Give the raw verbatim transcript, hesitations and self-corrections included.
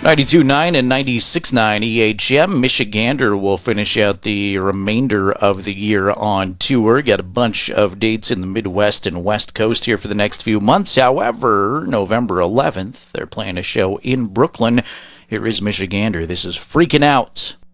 ninety-two point nine and ninety-six point nine E H M. Michigander will finish out the remainder of the year on tour. Got a bunch of dates in the Midwest and West Coast here for the next few months. However, November eleventh, they're playing a show in Brooklyn. Here is Michigander. This is Freaking Out.